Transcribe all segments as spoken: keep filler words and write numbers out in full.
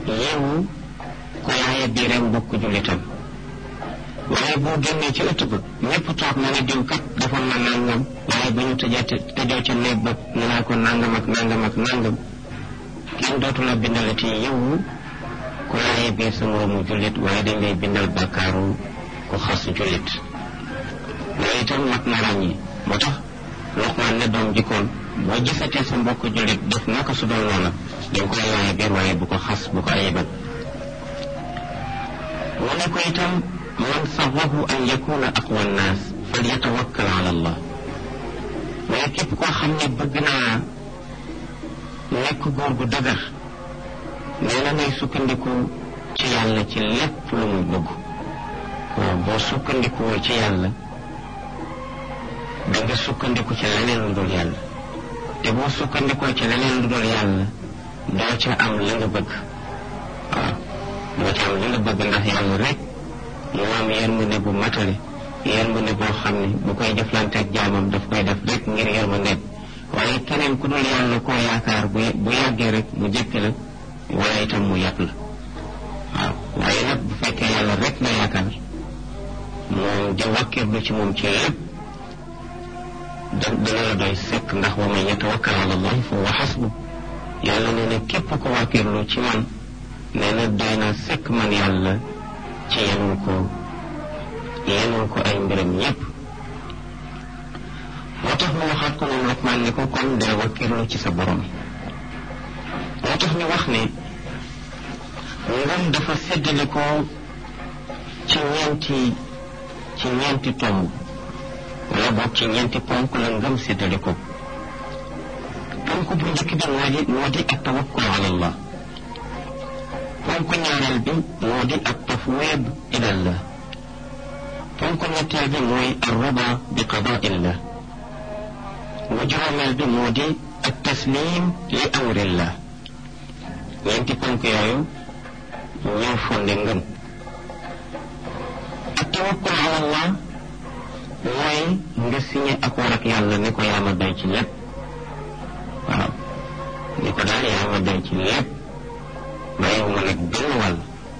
yeewu ku laaye biiram mbokk jullitam waaye boo génnee ci ëtt ba ñëpp toog na ne diw kat defoon na nangam waaye ba ñu tëjee tëjoo ca néeg ba ne naa ko nangam ak nangam ak nangam kenn dootu la bindalati yeewu ku laaye biir sa moroomu jullit waaye dañ lay bindal bàkkaaru ku xas jullit loolu itam mat na ràññi moo tax Luqmaan ne doom jikkoon boo gisatee sa mbokk jullit def naka su doon noona dañ koy laaye biir waaye bu ko xas bu ko ayibal mu ne ko itam man sarrahu an yakuna aqwa nnaas falyatawakkal ala allah mais képp koo xam ne bëgg naa nekk góor gu dëgër nee na ngay sukkandiku ci yàlla ci lépp lu muy bëgg waaw boo sukkandikuwul ci yàlla da nga sukkandiku ci leneen lu dul yàlla te boo sukkandikoo ci leneen lu dul yàlla doo ca am la nga bëgg waaw doo ca am la nga bëgg ndax yàlla rek moo am yërmande bu matale yërmande boo xam ne bu koy jëflante ak jaamam daf koy def rek ngir yërmande waaye keneen ku dul yàlla koo yaakaar bu bu yàggee rek mu jëkki la wala itam mu yàpp la waaw waaye nag bu fekkee yàlla rek la yaakaar moom di wàkkirlu ci moom ci lépp da dana la doy sekk ndax wa man yatawakkal ala allahi fa huwa hasbu yàlla nee na képp ko wàkkirlu ci man nee na doy na sekk man yàlla ci yenul ko yenul ko ay mbiram yépp moo tax mu waxaat ko moom Luqmaan ni ko kon dee wàkkirlu ci sa borom moo tax ñu wax ne ngëm dafa séddale ko ci ñeenti ci ñeenti tomb wala boog ci ñeenti ponk la ngëm séddale ko ponk bu njëkk bi moo di moo di ak tawakkul ala allah ponk ñaareel bi moo di ak tafwid ila allah ponk ñetteel bi mooy arrida bi qadaa'illah bu juróomeel bi moo di ak taslim li amrillah ñeenti ponk yooyu ñoo fonde ngëm ak tawakkul ala allah mooy nga signé accord ak yàlla ni ko yaa ma doy ci lépp waaw ni ko daal yaa ma doy ci lépp bàyyiwu ma nag benn wàll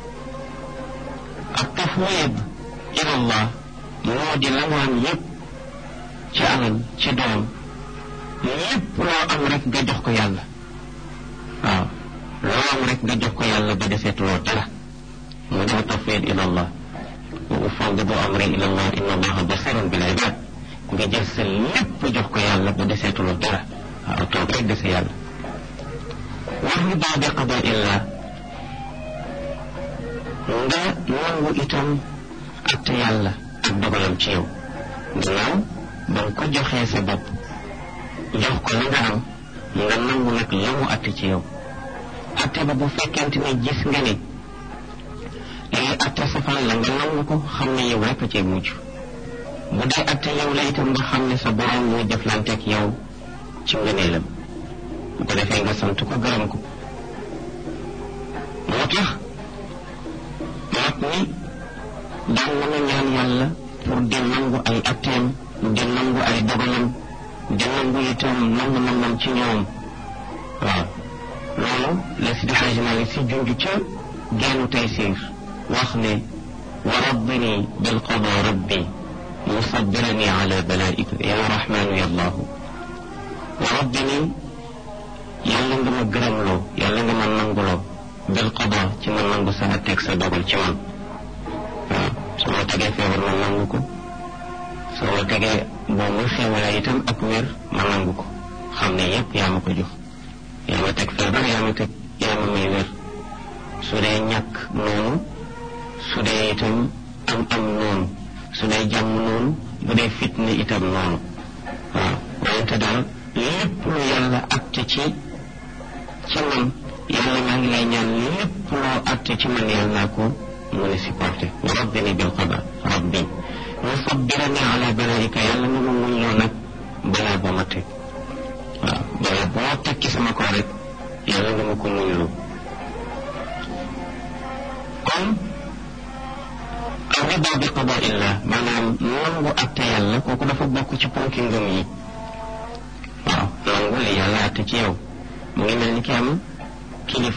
ak tafwid ila allah moo di la mu am yépp ci alal ci doom lépp loo am rek nga jox ko yàlla waaw loo am rek nga jox ko yàlla ba deseetuloo dara moo di tafwid ila allah wa ufawwidu amri ila allah inna allaha basirun bil ibad nga jël sa lépp jox ko yàlla ba deseetuloo dara waaw toog rek dese yàlla war ni baa bi qadaa illah nga nangu itam atte yàlla ak dogalam ci yow gannaaw ba nga ko joxee sa bopp jox ko la nga am nga nangu nag la mu atte ci yow atte ba bu fekkente ne gis nga ne lii atte safaan la nga nangu ko xam ne yow rek a cee mujj bu dee atte yow la itam nga xam ne sa borom moo jëflanteeg yow ci ngëneelam bu ko defee nga sant ko gërëm ko moo tax mag ni daan mën a ñaan yàlla pour di nangu ay atteem di nangu ay dogalam di nangu itam nangu nangam ci ñoom waaw loolu la Seydi Hajji Maalik Si junj ca geenu Taysiir wax ne wa rabbini bil qadaa rabbi musabbirani ala balaika ya rahmanu ya allahu wa rabbini yàlla nga ma gërëmloo yàlla nga ma nanguloo bil qadaa ci ma nangu sa atteeg sa dogal ci man waaw su ma tegee feebar ma nangu ko su ma tegee boo ma xeewale itam ak wér ma nangu ko xam ne yépp yaa ma ko jox yaa ma teg feebar yaa ma teg yaa ma may wér su dee ñàkk noonu su dee itam am am noonu su dee jàmm noonu bu dee fitna itam noonu waaw wante daal lépp lu yàlla atte ci ci man yàlla maa ngi lay ñaan lépp loo atte ci man yàlla naa ko mën a supporté wa rabbini bil qada rabbi musabbirani ala balaika yàlla nga ma muñ loo nag balaa boo ma teg waaw balaa boo teg ci sama kaw rek yàlla nga ma ko muñ loo kon rida bi qada illah maanaam nangu atte yàlla kooku dafa bokk ci ponki ngëm yi waaw nangu li yàlla atte ci yow mu ngi mel ni ki am kilifa